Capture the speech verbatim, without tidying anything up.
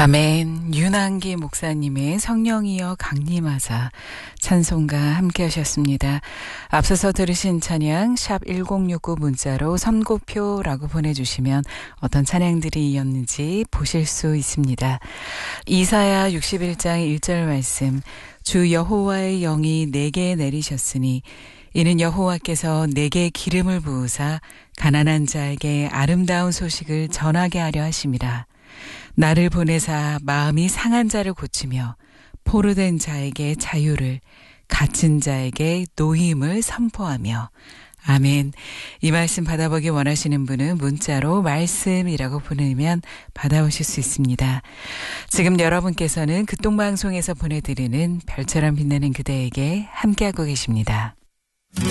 아멘. 윤한기 목사님의 성령이여 강림하사 찬송가 함께 하셨습니다. 앞서서 들으신 찬양 샵 일공육구 문자로 선고표라고 보내주시면 어떤 찬양들이 이었는지 보실 수 있습니다. 이사야 육십일 장 일 절 말씀, 주 여호와의 영이 내게 내리셨으니 이는 여호와께서 내게 기름을 부으사 가난한 자에게 아름다운 소식을 전하게 하려 하심이라. 나를 보내사 마음이 상한 자를 고치며 포로된 자에게 자유를, 갇힌 자에게 노임을 선포하며. 아멘. 이 말씀 받아보기 원하시는 분은 문자로 말씀이라고 보내면 받아오실 수 있습니다. 지금 여러분께서는 극동방송에서 보내드리는 별처럼 빛나는 그대에게 함께하고 계십니다.